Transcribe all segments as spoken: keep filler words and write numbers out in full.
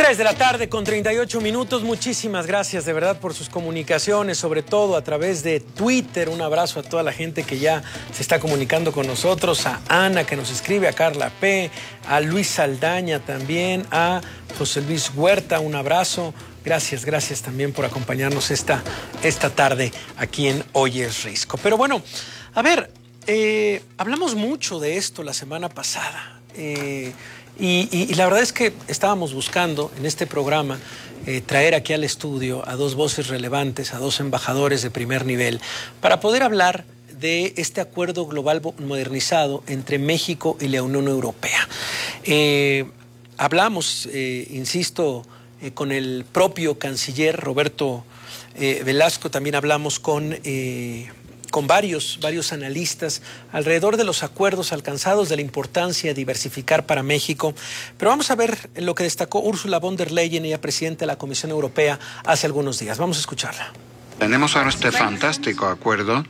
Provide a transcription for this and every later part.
tres de la tarde con treinta y ocho minutos. Muchísimas gracias de verdad por sus comunicaciones, sobre todo a través de Twitter. Un abrazo a toda la gente que ya se está comunicando con nosotros, a Ana que nos escribe, a Carla P, a Luis Saldaña también, a José Luis Huerta, un abrazo. Gracias, gracias también por acompañarnos esta, esta tarde aquí en Hoy es Risco. Pero bueno, a ver, eh, hablamos mucho de esto la semana pasada. Eh, Y, y, y la verdad es que estábamos buscando en este programa eh, traer aquí al estudio a dos voces relevantes, a dos embajadores de primer nivel, para poder hablar de este acuerdo global modernizado entre México y la Unión Europea. Eh, hablamos, eh, insisto, eh, con el propio canciller Roberto eh, Velasco, también hablamos con... Eh, con varios, varios analistas alrededor de los acuerdos alcanzados, de la importancia de diversificar para México. Pero vamos a ver lo que destacó Ursula von der Leyen, ella presidenta de la Comisión Europea, hace algunos días. Vamos a escucharla. Tenemos ahora este fantástico acuerdo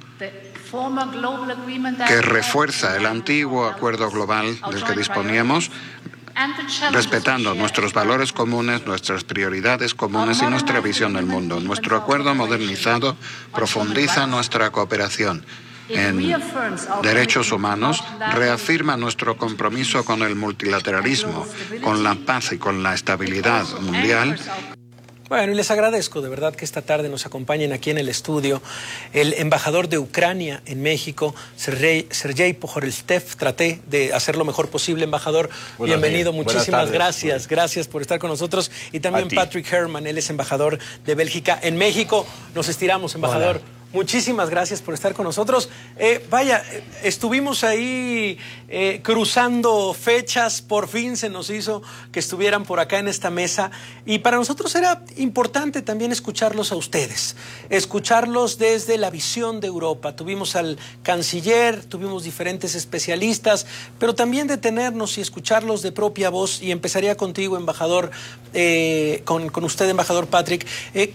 que refuerza el antiguo acuerdo global del que disponíamos, respetando nuestros valores comunes, nuestras prioridades comunes y nuestra visión del mundo. Nuestro acuerdo modernizado profundiza nuestra cooperación en derechos humanos, reafirma nuestro compromiso con el multilateralismo, con la paz y con la estabilidad mundial. Bueno, y les agradezco de verdad que esta tarde nos acompañen aquí en el estudio el embajador de Ucrania en México, Sergei, Sergei Pojorelstev. Traté de hacer lo mejor posible, embajador. Buenos Bienvenido, días. Muchísimas gracias. Gracias por estar con nosotros. Y también Patrick Herman, él es embajador de Bélgica en México. Nos estiramos, embajador. Hola. Muchísimas gracias por estar con nosotros. Eh, vaya, estuvimos ahí eh, cruzando fechas, por fin se nos hizo que estuvieran por acá en esta mesa y para nosotros era importante también escucharlos a ustedes, escucharlos desde la visión de Europa. Tuvimos al canciller, tuvimos diferentes especialistas, pero también detenernos y escucharlos de propia voz. Y empezaría contigo, embajador, eh, con, con usted, embajador Patrick. Eh,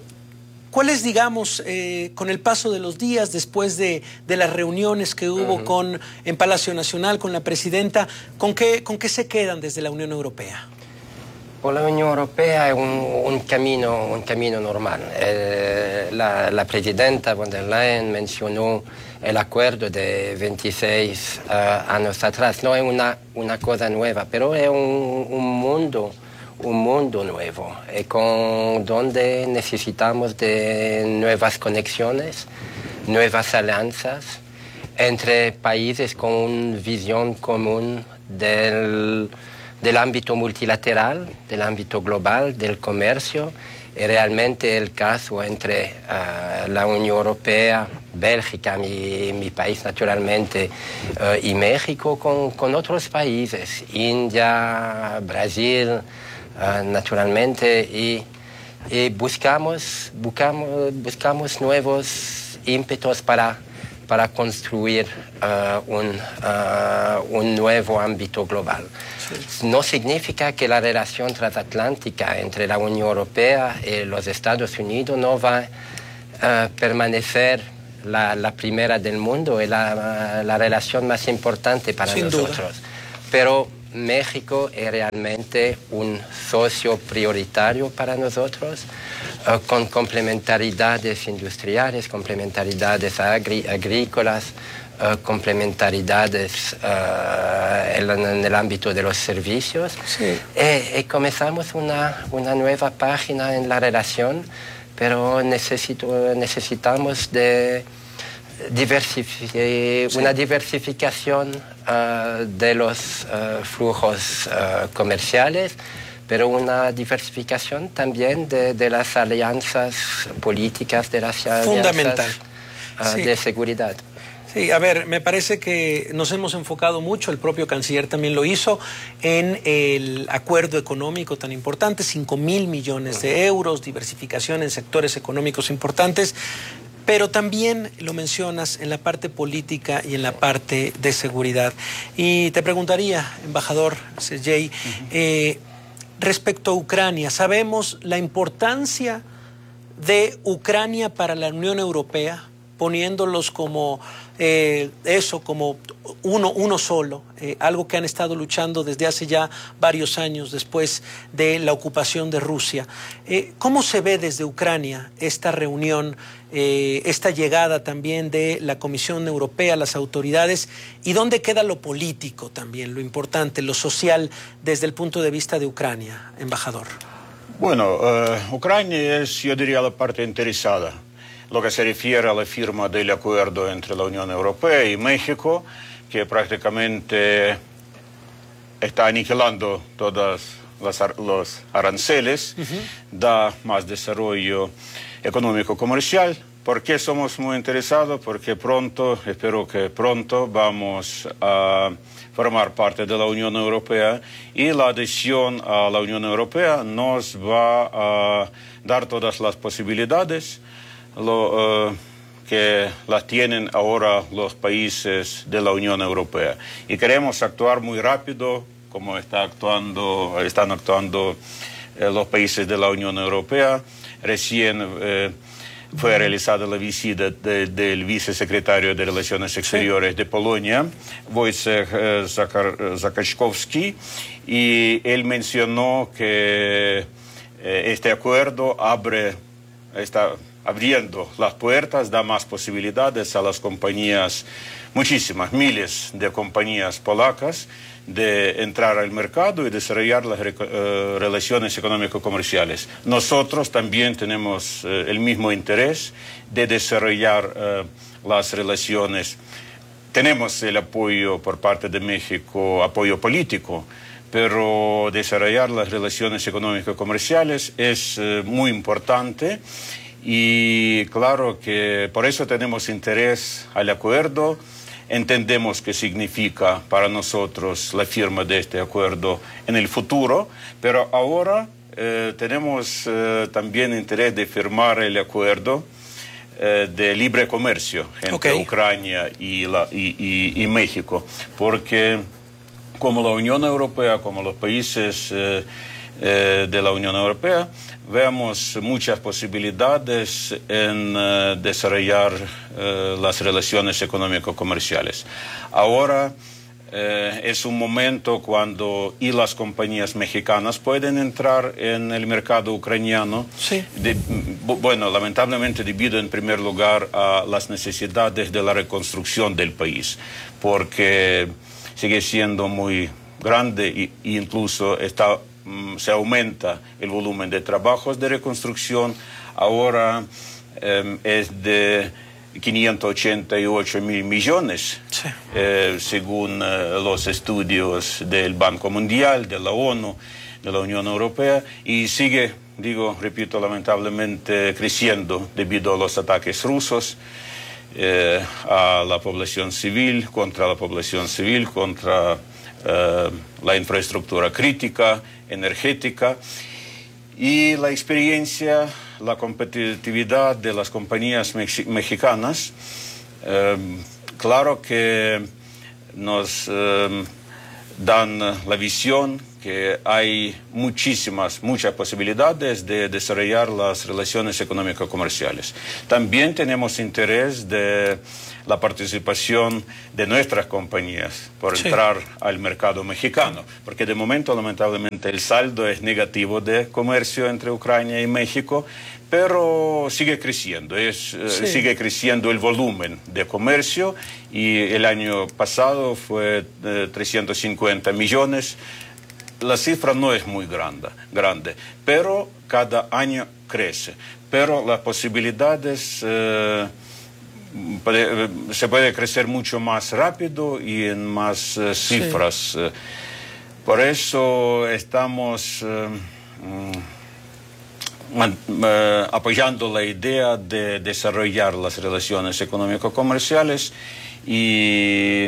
¿Cuál es, digamos, eh, con el paso de los días, después de, de las reuniones que hubo uh-huh. con, en Palacio Nacional con la presidenta, ¿con qué, con qué se quedan desde la Unión Europea? Por la Unión Europea es un, un, camino, un camino normal. Eh, la, la presidenta von der Leyen mencionó el acuerdo de veintiséis uh, años atrás. No es una, una cosa nueva, pero es un, un mundo... un mundo nuevo, eh, con, donde necesitamos de nuevas conexiones, nuevas alianzas entre países con una visión común del, del ámbito multilateral, del ámbito global, del comercio. Y realmente el caso entre uh, la Unión Europea, Bélgica, mi, mi país naturalmente, uh, y México con, con otros países, India, Brasil, Uh, naturalmente, y, y buscamos, buscamos, buscamos nuevos ímpetos para, para construir uh, un, uh, un nuevo ámbito global. Sí. No significa que la relación transatlántica entre la Unión Europea y los Estados Unidos no va a uh, permanecer la, la primera del mundo y la, la relación más importante para Sin nosotros. Duda. Pero México es realmente un socio prioritario para nosotros, uh, con complementariedades industriales, complementariedades agri agrícolas, uh, complementariedades uh, en, en el ámbito de los servicios. Sí. Y, y comenzamos una, una nueva página en la relación, pero necesito, necesitamos de Diversifi sí. una diversificación uh, de los uh, flujos uh, comerciales, pero una diversificación también de, de las alianzas políticas, de las Fundamental. alianzas uh, sí. de seguridad. Sí, a ver, me parece que nos hemos enfocado mucho, el propio canciller también lo hizo, en el acuerdo económico tan importante, cinco mil millones de euros, diversificación en sectores económicos importantes. Pero también lo mencionas en la parte política y en la parte de seguridad. Y te preguntaría, embajador Sergei, uh-huh. eh, respecto a Ucrania, sabemos la importancia de Ucrania para la Unión Europea poniéndolos como eh, eso, como uno, uno solo, eh, algo que han estado luchando desde hace ya varios años después de la ocupación de Rusia. Eh, ¿Cómo se ve desde Ucrania esta reunión, eh, esta llegada también de la Comisión Europea, las autoridades, y dónde queda lo político también, lo importante, lo social desde el punto de vista de Ucrania, embajador? Bueno, uh, Ucrania es, yo diría, la parte interesada. Lo que se refiere a la firma del acuerdo entre la Unión Europea y México, que prácticamente está aniquilando todos los aranceles, uh-huh. da más desarrollo económico-comercial. ¿Por qué somos muy interesados? Porque pronto, espero que pronto, vamos a formar parte de la Unión Europea y la adhesión a la Unión Europea nos va a dar todas las posibilidades lo, uh, que las tienen ahora los países de la Unión Europea. Y queremos actuar muy rápido, como está actuando, están actuando eh, los países de la Unión Europea. Recién eh, fue realizada la visita de, del vicesecretario de Relaciones Exteriores sí. de Polonia, Wojciech eh, Zakaczkowski, y él mencionó que eh, este acuerdo abre, está abriendo las puertas, da más posibilidades a las compañías, muchísimas, miles de compañías polacas, de entrar al mercado y desarrollar las uh, relaciones económico-comerciales. Nosotros también tenemos uh, el mismo interés de desarrollar uh, las relaciones. Tenemos el apoyo por parte de México, apoyo político, pero desarrollar las relaciones económico-comerciales es uh, muy importante y claro que por eso tenemos interés al acuerdo. Entendemos qué significa para nosotros la firma de este acuerdo en el futuro, pero ahora eh, tenemos eh, también interés de firmar el acuerdo eh, de libre comercio entre okay. Ucrania y, la, y, y, y México, porque como la Unión Europea, como los países eh, eh, de la Unión Europea, vemos muchas posibilidades en uh, desarrollar uh, las relaciones económico-comerciales. Ahora eh, es un momento cuando y las compañías mexicanas pueden entrar en el mercado ucraniano. Sí. De, bueno, lamentablemente debido en primer lugar a las necesidades de la reconstrucción del país, porque sigue siendo muy grande e incluso está se aumenta el volumen de trabajos de reconstrucción. Ahora eh, es de quinientos ochenta y ocho mil millones, sí. eh, según eh, los estudios del Banco Mundial, de la ONU, de la Unión Europea, y sigue, digo, repito, lamentablemente creciendo debido a los ataques rusos eh, a la población civil, contra la población civil, contra eh, la infraestructura crítica, energética, y la experiencia, la competitividad de las compañías mex mexicanas, eh, claro que nos eh, dan la visión que hay muchísimas, muchas posibilidades de desarrollar las relaciones económico-comerciales. También tenemos interés de la participación de nuestras compañías por sí. entrar al mercado mexicano, porque de momento, lamentablemente, el saldo es negativo de comercio entre Ucrania y México, pero sigue creciendo, es, sí. sigue creciendo el volumen de comercio, y el año pasado fue eh, trescientos cincuenta millones. La cifra no es muy grande, grande, pero cada año crece. Pero las posibilidades eh, puede, se puede crecer mucho más rápido y en más eh, cifras. Sí. Por eso estamos eh, man, eh, apoyando la idea de desarrollar las relaciones económico-comerciales y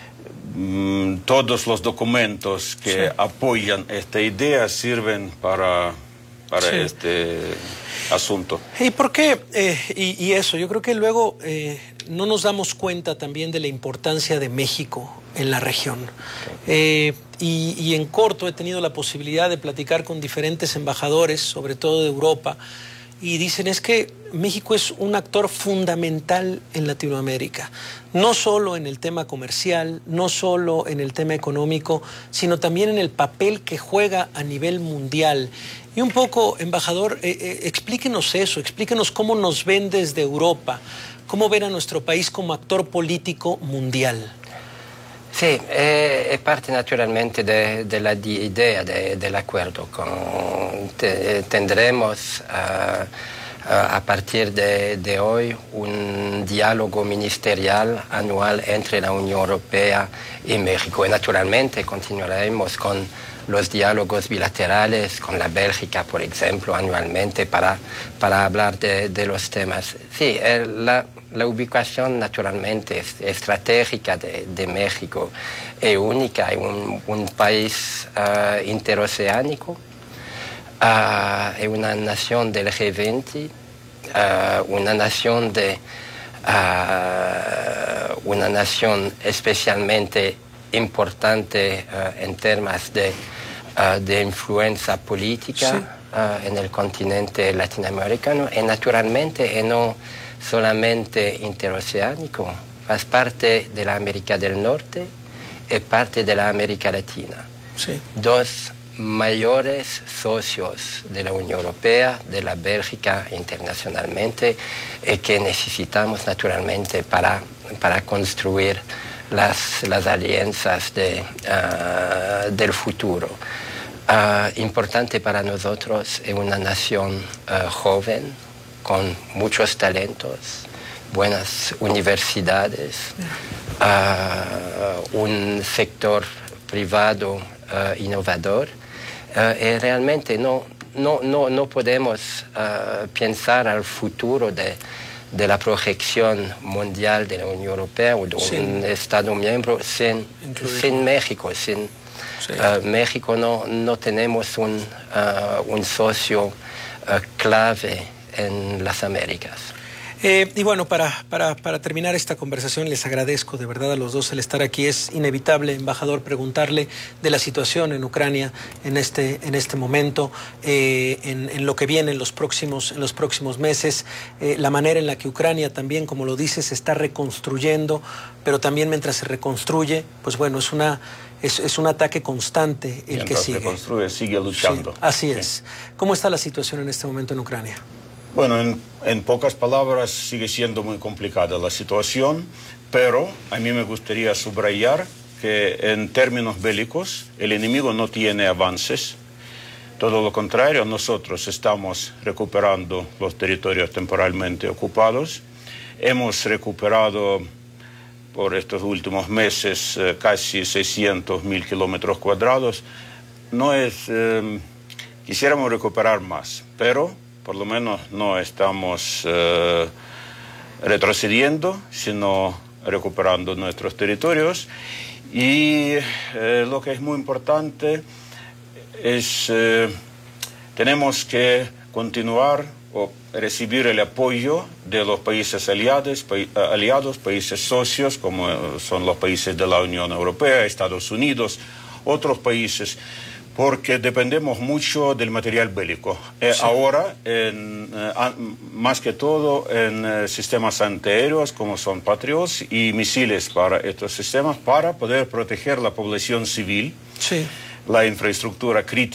todos los documentos que sí. apoyan esta idea sirven para, para sí. este asunto. ¿Y por qué? Eh, y, y eso, yo creo que luego eh, no nos damos cuenta también de la importancia de México en la región. Eh, y, y en corto he tenido la posibilidad de platicar con diferentes embajadores, sobre todo de Europa, y dicen es que México es un actor fundamental en Latinoamérica, no solo en el tema comercial, no solo en el tema económico, sino también en el papel que juega a nivel mundial. Y un poco, embajador, eh, eh, explíquenos eso, explíquenos cómo nos ven desde Europa, cómo ven a nuestro país como actor político mundial. Sí, es parte naturalmente de, de la idea de, del acuerdo. Con, te, tendremos uh, uh, a partir de, de hoy un diálogo ministerial anual entre la Unión Europea y México. Y naturalmente continuaremos con los diálogos bilaterales con la Bélgica, por ejemplo, anualmente para, para hablar de, de los temas. Sí, la, la ubicación naturalmente estratégica de, de México es única, es un, un país uh, interoceánico, uh, es una nación del G veinte, uh, una nación de uh, una nación especialmente importante uh, en términos de, uh, de influencia política, sí. uh, en el continente latinoamericano y naturalmente y no solamente interoceánico, es parte de la América del Norte y parte de la América Latina. Sí. Dos mayores socios de la Unión Europea, de la Bélgica internacionalmente, y que necesitamos naturalmente para, para construir Las, las alianzas de, uh, del futuro. Uh, importante para nosotros es una nación uh, joven, con muchos talentos, buenas universidades, uh, un sector privado uh, innovador, uh, y realmente no, no, no, no podemos uh, pensar al futuro de de la proyección mundial de la Unión Europea o de un sí. Estado miembro sin, sin México. Sin sí. uh, México no, no tenemos un, uh, un socio uh, clave en las Américas. Eh, y bueno, para, para, para terminar esta conversación, les agradezco de verdad a los dos el estar aquí. Es inevitable, embajador, preguntarle de la situación en Ucrania en este, en este momento, eh, en, en lo que viene en los próximos, en los próximos meses, eh, la manera en la que Ucrania también, como lo dice, se está reconstruyendo, pero también mientras se reconstruye, pues bueno, es una... Es, es un ataque constante el mientras que sigue. Se reconstruye, sigue luchando. Sí, así sí. es. ¿Cómo está la situación en este momento en Ucrania? Bueno, en, en pocas palabras, sigue siendo muy complicada la situación, pero a mí me gustaría subrayar que en términos bélicos el enemigo no tiene avances. Todo lo contrario, nosotros estamos recuperando los territorios temporalmente ocupados. Hemos recuperado por estos últimos meses eh, casi seiscientos mil kilómetros cuadrados. No es... Eh, quisiéramos recuperar más, pero por lo menos no estamos eh, retrocediendo, sino recuperando nuestros territorios. Y eh, lo que es muy importante es, eh, tenemos que continuar o recibir el apoyo de los países aliados, pa aliados, países socios, como son los países de la Unión Europea, Estados Unidos, otros países, porque dependemos mucho del material bélico. Eh, sí. Ahora, en, eh, más que todo en eh, sistemas antiaéreos como son Patriots y misiles para estos sistemas para poder proteger la población civil, sí. la infraestructura crítica.